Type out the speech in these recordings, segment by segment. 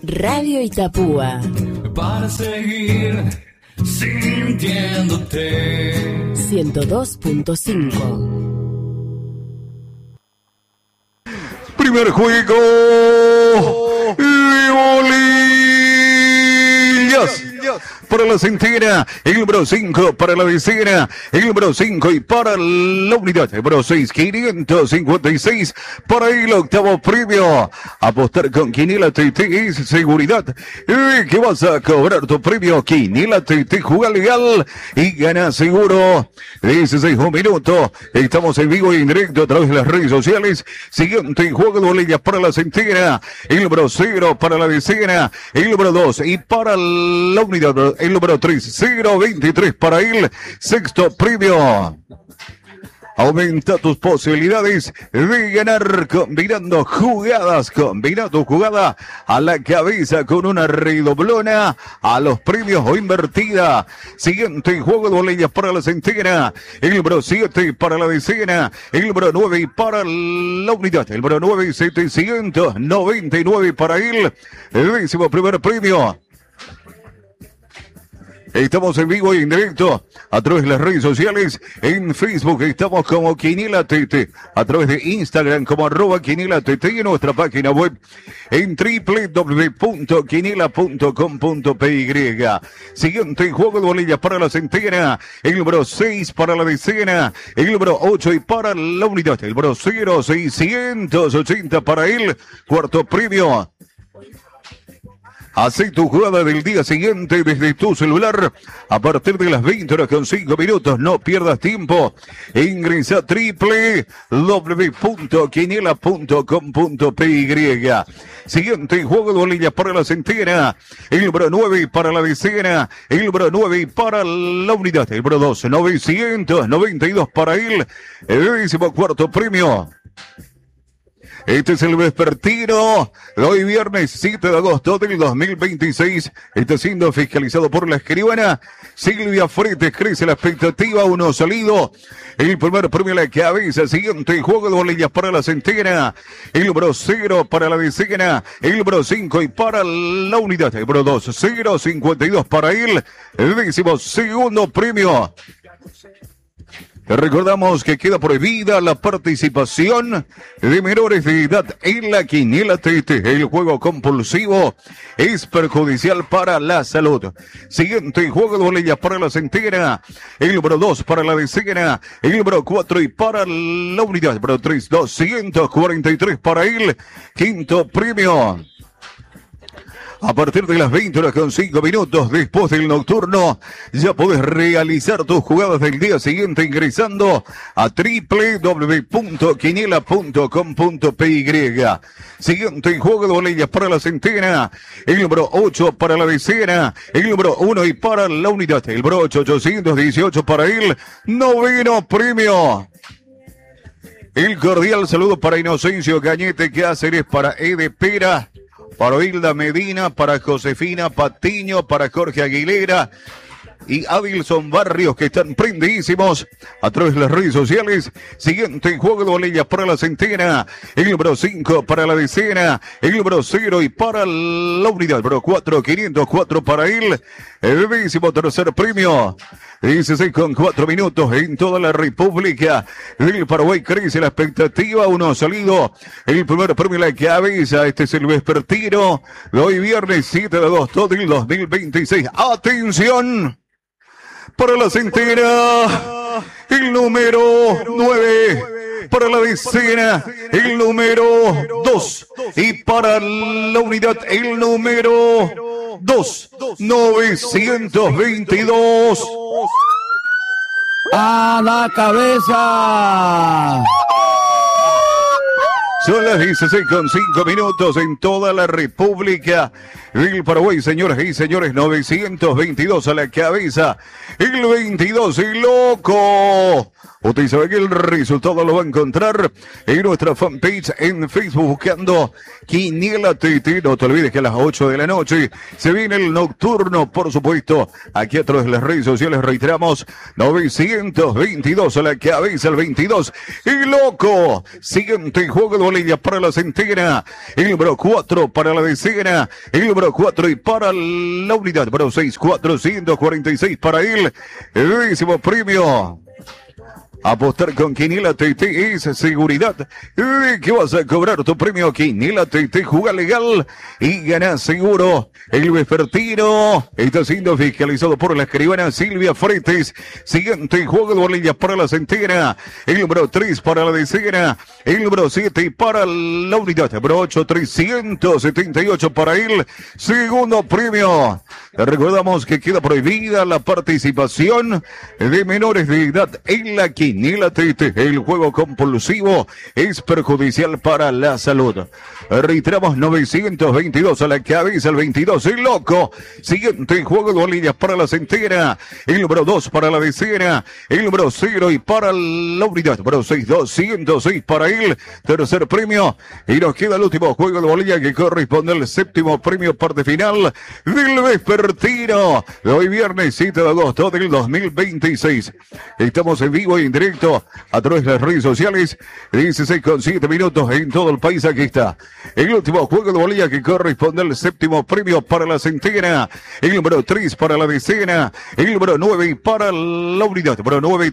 Radio Itapúa. Para seguir sintiéndote. 102.5. Primer juego de bolillas. Para la centena, el número 5 para la decena, el número 5 y para la unidad, el número 6, 556 para el octavo premio. Apostar con Quiniela TT es seguridad. Que vas a cobrar tu premio Quiniela TT, juega legal y gana seguro. 16 minutos, estamos en vivo y en directo a través de las redes sociales. Siguiente juego de bolillas para la centena, el número 0 para la decena, el número 2 y para la unidad, el número 3, 023 para el sexto premio. Aumenta tus posibilidades de ganar combinando jugadas, combinando jugada a la cabeza con una redoblona a los premios o invertida. Siguiente juego de bolillas para la centena, el número 7 para la decena, el número 9 para la unidad, el número 9, 799 para el décimo primer premio. Estamos en vivo y en directo a través de las redes sociales. En Facebook estamos como Quiniela TT, a través de Instagram como @QinielaTT y en nuestra página web en www.quiniela.com.py. Siguiente juego de bolillas para la centena, el número 6 para la decena, el número 8 y para la unidad, el número 0680 para el cuarto premio. Hacé tu jugada del día siguiente desde tu celular a partir de las 20:05. No pierdas tiempo. Ingresa a www.quiniela.com.py. Siguiente juego de bolillas para la centena. El número 9 para la decena. El número 9 para la unidad. El número 2, 992 para el décimo cuarto premio. Este es el vespertino de hoy viernes 7 de agosto del 2026. Está siendo fiscalizado por la escribana Silvia Fretes. Crece la expectativa, uno salido. El primer premio a la cabeza. Siguiente juego de bolillas para la centena. El número 0 para la decena. El número 5 y para la unidad. El número 2, 052 para el décimo segundo premio. Te recordamos que queda prohibida la participación de menores de edad en la Quiniela TT. El juego compulsivo es perjudicial para la salud. Siguiente juego de bolillas para la centena. El número 2 para la decena. El número 4 y para la unidad. El número 3, 243 para el quinto premio. A partir de las 20:05, después del nocturno, ya podés realizar tus jugadas del día siguiente ingresando a www.quiniela.com.py. Siguiente juego de bolillas para la centena, el número 8 para la decena, el número 1 y para la unidad, el número 818 para el noveno premio. El cordial saludo para Inocencio Cañete Cáceres, para Ede Pera, para Hilda Medina, para Josefina Patiño, para Jorge Aguilera y Adilson Barrios, que están prendidísimos a través de las redes sociales. Siguiente juego de bolillas para la centena, el número 5 para la decena, el número 0 y para la unidad, el número 4, 504 para el décimo tercer premio. 16:04 en toda la República del Paraguay. Crece la expectativa, uno salido. El primer premio a la cabeza. Este es el vespertino de hoy viernes 7 de agosto del 2026. ¡Atención! Para la centena, el número 9. Para la decena, el número 2. Y para la unidad, el número 2. 922. ¡A la cabeza! Son las 16:05 en toda la República del Paraguay, señoras y señores. 922 a la cabeza. El 22, el loco. Usted sabe que el resultado lo va a encontrar en nuestra fanpage en Facebook buscando Quiniela TT. No te olvides que a las 8 de la noche se viene el nocturno, por supuesto. Aquí a través de las redes sociales reiteramos 922 a la cabeza, el 22. El loco. Siguiente juego de bolilla para la centena. El número 4 para la decena. El número 4 y para la unidad. Número 6, 446 para él. El décimo premio. Apostar con Quiniela TT es seguridad de que vas a cobrar tu premio. Quiniela TT, juega legal y gana seguro. El vespertino está siendo fiscalizado por la escribana Silvia Fretes. Siguiente juego de bolilla para la centena. El número 3 para la decena. El número 7 para la unidad. Número 8, 378 para él. Segundo premio. Recordamos que queda prohibida la participación de menores de edad en la Quiniela TT. El juego compulsivo es perjudicial para la salud. Reiteramos 922 a la cabeza, el 22, el loco. Siguiente juego de bolillas para la centena. El número 2 para la decena. El número 0 y para la unidad. Número 6, 206 para él. Tercer premio. Y nos queda el último juego de bolilla que corresponde al séptimo premio, parte final del vespertino. Hoy viernes 7 de agosto del 2026. Estamos en vivo y en directo a través de las redes sociales. 16,7 minutos en todo el país. Aquí está el último juego de bolilla que corresponde al séptimo premio para la centena. El número 3 para la decena. El número 9 para la unidad. Número 9,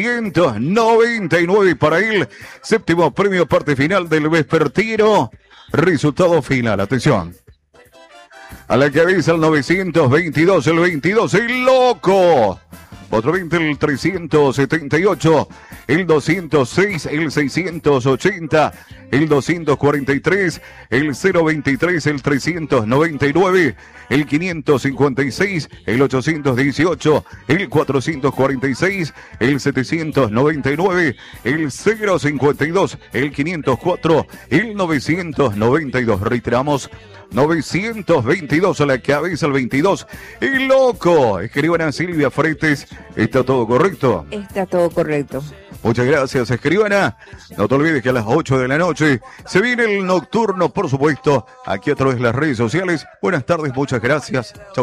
399 para él. Séptimo premio, parte final del vespertino. Resultado final. Atención. A la cabeza el 922, el 22, el loco. Otro 20, el 378, el 206, el 680, el 243, el 023, el 399, el 556, el 818, el 446, el 799, el 052, el 504, el 992. Reiteramos. 922 a la cabeza, el 22. El loco. Escribana Silvia Fretes. ¿Está todo correcto? Está todo correcto. Muchas gracias, escribana. No te olvides que a las 8 de la noche se viene el nocturno, por supuesto, aquí a través de las redes sociales. Buenas tardes, muchas gracias. Chau.